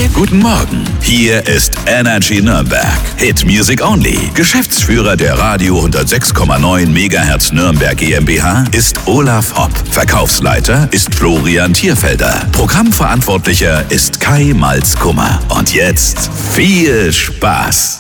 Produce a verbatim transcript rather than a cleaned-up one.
Guten Morgen, hier ist Energy Nürnberg. Hit Music Only. Geschäftsführer der Radio hundertsechs Komma neun Megahertz Nürnberg GmbH ist Olaf Hopp. Verkaufsleiter ist Florian Thierfelder. Programmverantwortlicher ist Kai Malzkummer. Und jetzt viel Spaß!